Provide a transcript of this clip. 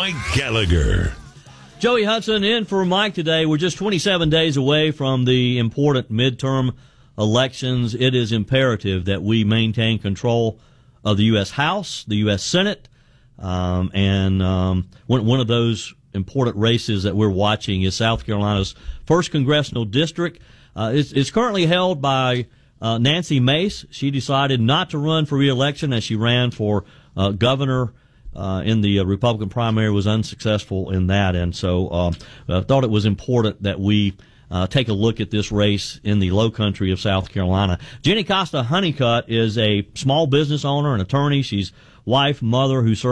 Mike Gallagher. Joey Hudson in for Mike today. We're just 27 days away from the important midterm elections. It is imperative that we maintain control of the U.S. House, the U.S. Senate, and one of those important races that we're watching is South Carolina's 1st Congressional District. It's currently held by Nancy Mace. She decided not to run for re-election as she ran for governor in the Republican primary, was unsuccessful in that. And so I thought it was important that we take a look at this race in the low country of South Carolina. Jenny Costa Honeycutt is a small business owner and attorney. She's wife, mother who served